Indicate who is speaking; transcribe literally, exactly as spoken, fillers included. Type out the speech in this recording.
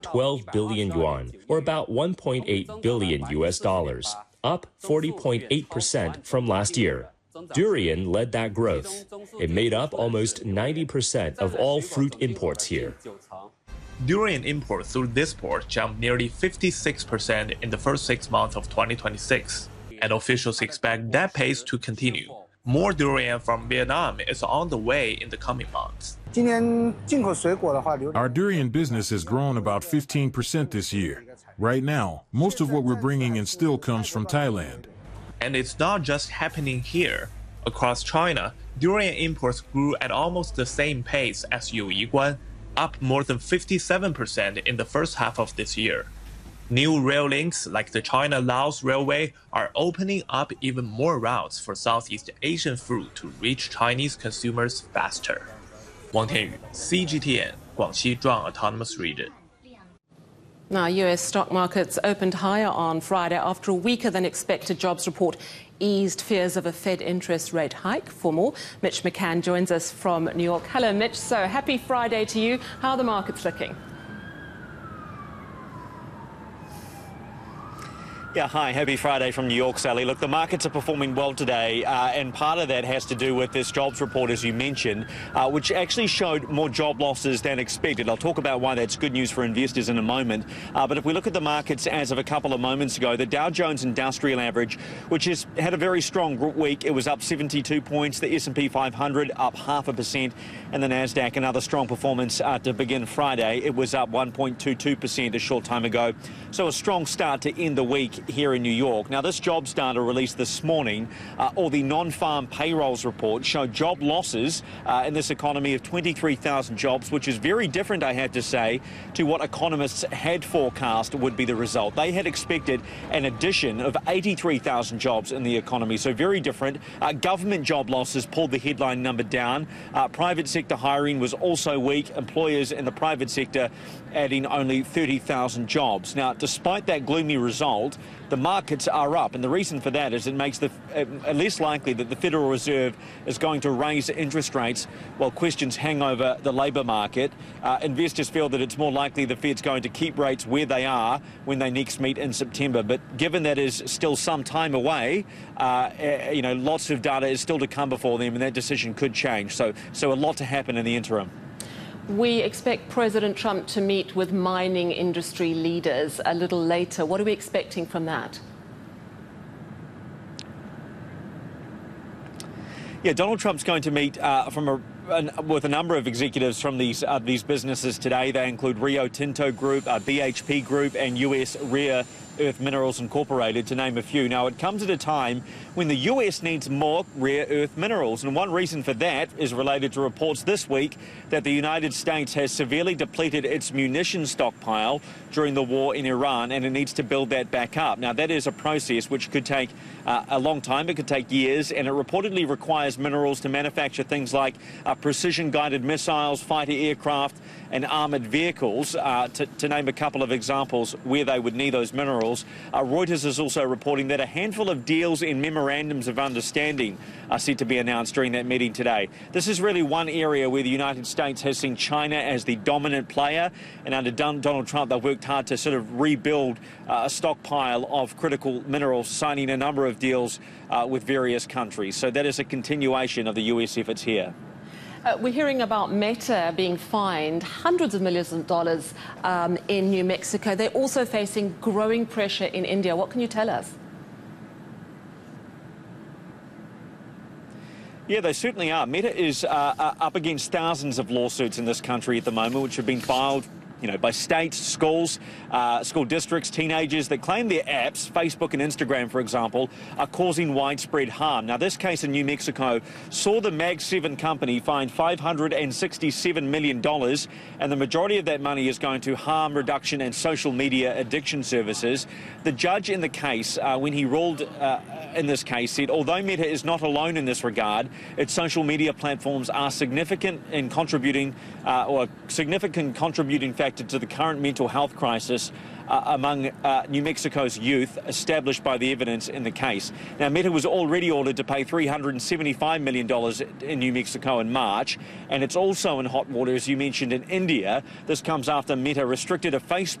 Speaker 1: twelve billion yuan, or about one point eight billion U S dollars, up forty point eight percent from last year. Durian led that growth. It made up almost ninety percent of all fruit imports here.
Speaker 2: Durian imports through this port jumped nearly fifty-six percent in the first six months of twenty twenty-six, and officials expect that pace to continue. More durian from Vietnam is on the way in the coming months.
Speaker 3: Our durian business has grown about fifteen percent this year. Right now, most of what we're bringing in still comes from Thailand.
Speaker 2: And it's not just happening here. Across China, durian imports grew at almost the same pace as Youyi-guan, up more than fifty-seven percent in the first half of this year. New rail links like the China-Laos Railway are opening up even more routes for Southeast Asian fruit to reach Chinese consumers faster. Wang Tianyu, C G T N, Guangxi Zhuang Autonomous Region.
Speaker 4: Now, U S stock markets opened higher on Friday after a weaker than expected jobs report eased fears of a Fed interest rate hike. For more, Mitch McCann joins us from New York. Hello, Mitch. So happy Friday to you. How are the markets looking?
Speaker 5: Yeah, hi. Happy Friday from New York, Sally. Look, the markets are performing well today, uh, and part of that has to do with this jobs report, as you mentioned, uh, which actually showed more job losses than expected. I'll talk about why that's good news for investors in a moment. Uh, but if we look at the markets as of a couple of moments ago, the Dow Jones Industrial Average, which has had a very strong week, it was up seventy-two points. The S and P five hundred up half a percent, and the Nasdaq, another strong performance uh, to begin Friday. It was up one point two two percent a short time ago. So a strong start to end the week here in New York. Now, this jobs data released this morning, uh, or the non-farm payrolls report, showed job losses uh, in this economy of twenty-three thousand jobs, which is very different, I have to say, to what economists had forecast would be the result. They had expected an addition of eighty-three thousand jobs in the economy, so very different. Uh, government job losses pulled the headline number down. Uh, private sector hiring was also weak. Employers in the private sector adding only thirty thousand jobs. Now, despite that gloomy result, the markets are up, and the reason for that is it makes the uh, less likely that the Federal Reserve is going to raise interest rates while questions hang over the labour market. Uh, investors feel that it's more likely the Fed's going to keep rates where they are when they next meet in September. But given that is still some time away, uh, uh, you know, lots of data is still to come before them, and that decision could change. So, so a lot to happen in the interim.
Speaker 4: We expect President Trump to meet with mining industry leaders a little later. What are we expecting from that?
Speaker 5: Yeah, Donald Trump's going to meet uh, from a with a number of executives from these uh, these businesses today. They include Rio Tinto Group, uh, B H P Group, and U S Rare Earth Minerals Incorporated, to name a few. Now, it comes at a time when the U S needs more rare earth minerals, and one reason for that is related to reports this week that the United States has severely depleted its munitions stockpile during the war in Iran, and it needs to build that back up. Now, that is a process which could take uh, a long time. It could take years, and it reportedly requires minerals to manufacture things like uh, precision-guided missiles, fighter aircraft, and armoured vehicles, uh, to, to name a couple of examples where they would need those minerals. Uh, Reuters is also reporting that a handful of deals in memorandums of understanding are set to be announced during that meeting today. This is really one area where the United States has seen China as the dominant player, and under Donald Trump, they've worked hard to sort of rebuild uh, a stockpile of critical minerals, signing a number of deals uh, with various countries. So that is a continuation of the U S efforts here.
Speaker 4: Uh, we're hearing about Meta being fined hundreds of millions of dollars um, in New Mexico. They're also facing growing pressure in India. What can you tell us?
Speaker 5: Yeah, they certainly are. Meta is uh, up against thousands of lawsuits in this country at the moment, which have been filed, you know, by states, schools, uh, school districts, teenagers that claim their apps, Facebook and Instagram, for example, are causing widespread harm. Now, this case in New Mexico saw the Mag seven company fined five hundred sixty-seven million dollars, and the majority of that money is going to harm reduction and social media addiction services. The judge in the case, uh, when he ruled uh, in this case, said although Meta is not alone in this regard, its social media platforms are significant in contributing, uh, or significant contributing factor related to the current mental health crisis uh, among uh, New Mexico's youth established by the evidence in the case. Now, Meta was already ordered to pay three hundred seventy-five million dollars in New Mexico in March, and it's also in hot water, as you mentioned, in India. This comes after Meta restricted a Facebook